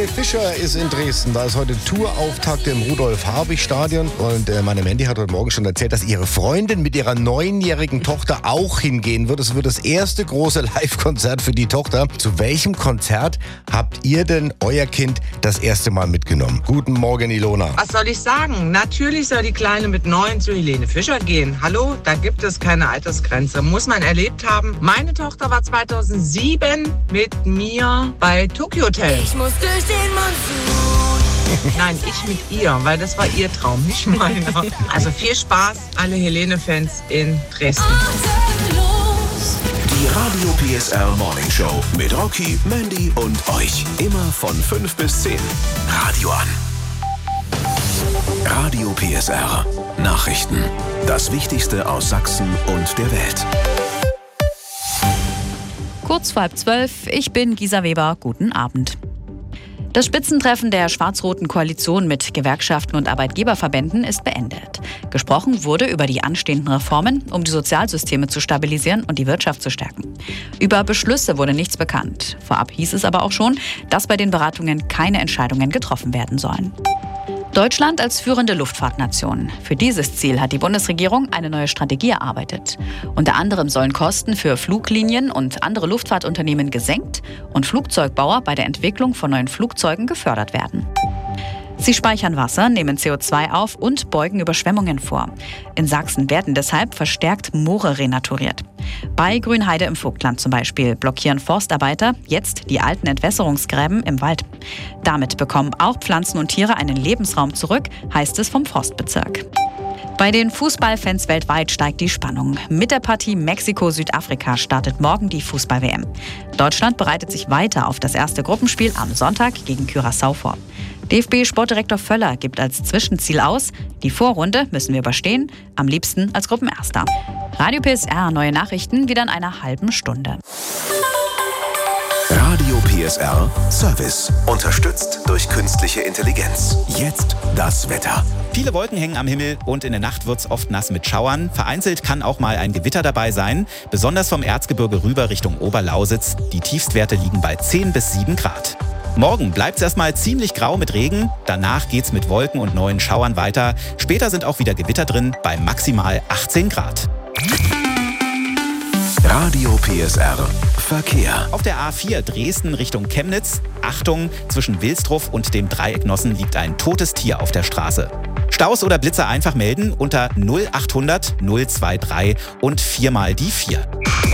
Helene Fischer ist in Dresden. Da ist heute Tourauftakt im Rudolf-Habich-Stadion. Und meine Mandy hat heute Morgen schon erzählt, dass ihre Freundin mit ihrer 9-jährigen Tochter auch hingehen wird. Es wird das erste große Live-Konzert für die Tochter. Zu welchem Konzert habt ihr denn euer Kind das erste Mal mitgenommen? Guten Morgen, Ilona. Was soll ich sagen? Natürlich soll die Kleine mit 9 zu Helene Fischer gehen. Hallo, da gibt es keine Altersgrenze. Muss man erlebt haben. Meine Tochter war 2007 mit mir bei Tokyo Hotel. Ich muss durch den Monsun. Nein, ich mit ihr, weil das war ihr Traum, nicht meiner. Also viel Spaß, alle Helene-Fans in Dresden. Die Radio PSR Morning Show mit Rocky, Mandy und euch. Immer von 5 bis 10. Radio an. Radio PSR. Nachrichten. Das Wichtigste aus Sachsen und der Welt. Kurz vor 11:30, ich bin Gisa Weber, guten Abend. Das Spitzentreffen der schwarz-roten Koalition mit Gewerkschaften und Arbeitgeberverbänden ist beendet. Gesprochen wurde über die anstehenden Reformen, um die Sozialsysteme zu stabilisieren und die Wirtschaft zu stärken. Über Beschlüsse wurde nichts bekannt. Vorab hieß es aber auch schon, dass bei den Beratungen keine Entscheidungen getroffen werden sollen. Deutschland als führende Luftfahrtnation. Für dieses Ziel hat die Bundesregierung eine neue Strategie erarbeitet. Unter anderem sollen Kosten für Fluglinien und andere Luftfahrtunternehmen gesenkt und Flugzeugbauer bei der Entwicklung von neuen Flugzeugen gefördert werden. Sie speichern Wasser, nehmen CO2 auf und beugen Überschwemmungen vor. In Sachsen werden deshalb verstärkt Moore renaturiert. Bei Grünheide im Vogtland zum Beispiel blockieren Forstarbeiter jetzt die alten Entwässerungsgräben im Wald. Damit bekommen auch Pflanzen und Tiere einen Lebensraum zurück, heißt es vom Forstbezirk. Bei den Fußballfans weltweit steigt die Spannung. Mit der Partie Mexiko-Südafrika startet morgen die Fußball-WM. Deutschland bereitet sich weiter auf das erste Gruppenspiel am Sonntag gegen Curaçao vor. DFB-Sportdirektor Völler gibt als Zwischenziel aus, die Vorrunde müssen wir überstehen, am liebsten als Gruppenerster. Radio PSR, neue Nachrichten wieder in einer halben Stunde. Radio PSR Service. Unterstützt durch künstliche Intelligenz. Jetzt das Wetter. Viele Wolken hängen am Himmel und in der Nacht wird's oft nass mit Schauern. Vereinzelt kann auch mal ein Gewitter dabei sein. Besonders vom Erzgebirge rüber Richtung Oberlausitz. Die Tiefstwerte liegen bei 10 bis 7 Grad. Morgen bleibt's erstmal ziemlich grau mit Regen. Danach geht's mit Wolken und neuen Schauern weiter. Später sind auch wieder Gewitter drin bei maximal 18 Grad. Radio PSR Verkehr. Auf der A4 Dresden Richtung Chemnitz. Achtung, zwischen Wilsdruff und dem Dreieck Nossen liegt ein totes Tier auf der Straße. Staus oder Blitzer einfach melden unter 0800 023 und 4 mal die 4.